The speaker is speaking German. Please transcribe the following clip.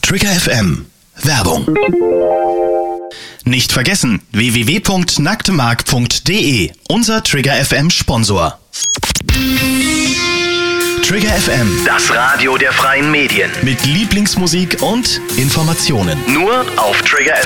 Trigger FM. Werbung. Nicht vergessen, www.nacktemark.de, unser Trigger FM Sponsor. Trigger FM, Das Radio der freien Medien. mit Lieblingsmusik und Informationen. Nur auf Trigger FM.